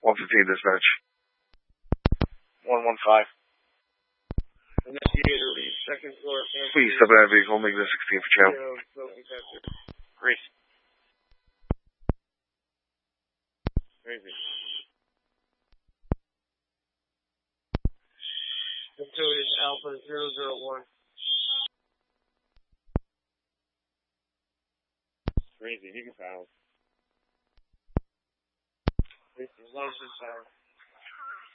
115 dispatch. 115. Investigator, lead second floor. Please step in that vehicle, make the 16 for channel. Grease. Crazy. Victorious Alpha 001. Crazy, he can foul. Low